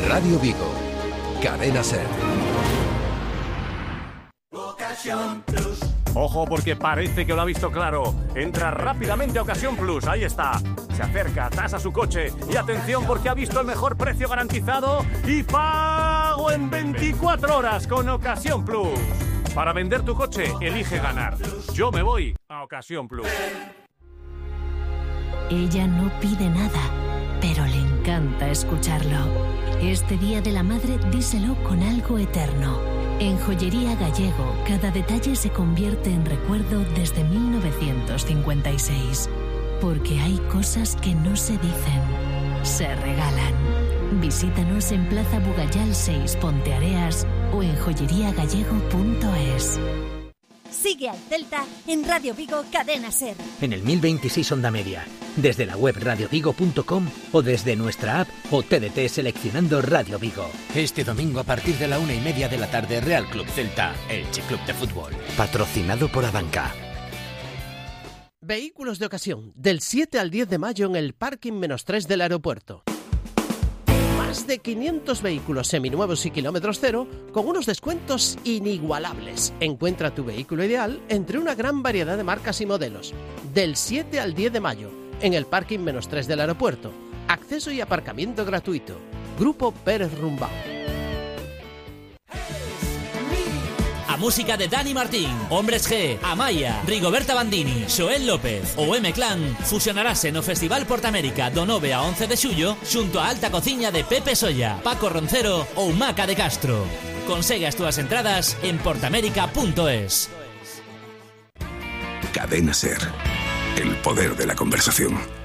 Radio Vigo, Cadena SER. Ojo, porque parece que lo ha visto claro. Entra rápidamente a Ocasión Plus, ahí está. Se acerca, tasa su coche y atención porque ha visto el mejor precio garantizado y pago en 24 horas con Ocasión Plus. Para vender tu coche, elige ganar. Yo me voy a Ocasión Plus. Ella no pide nada, pero le encanta escucharlo. Este Día de la Madre, díselo con algo eterno. En Joyería Gallego, cada detalle se convierte en recuerdo desde 1956. Porque hay cosas que no se dicen, se regalan. Visítanos en Plaza Bugallal 6, Ponteareas o en joyeriagallego.es. Sigue al Celta en Radio Vigo Cadena SER. En el 1026 Onda Media, desde la web radiovigo.com o desde nuestra app o TDT seleccionando Radio Vigo. Este domingo a partir de la 1:30 de la tarde, Real Club Celta, Elche Club de Fútbol. Patrocinado por Avanca. Vehículos de ocasión, del 7 al 10 de mayo en el parking -3 del aeropuerto. Más de 500 vehículos seminuevos y kilómetros cero con unos descuentos inigualables. Encuentra tu vehículo ideal entre una gran variedad de marcas y modelos. Del 7 al 10 de mayo en el parking -3 del aeropuerto. Acceso y aparcamiento gratuito. Grupo Pérez Rumbao. A música de Dani Martín, Hombres G, Amaya, Rigoberta Bandini, Xoel López ou M-Clan fusionarase no Festival Portamérica do 9 a 11 de xullo xunto a alta cociña de Pepe Solla, Paco Roncero ou Maca de Castro. Consegue as túas entradas en portamérica.es. Cadena SER, el poder de la conversación.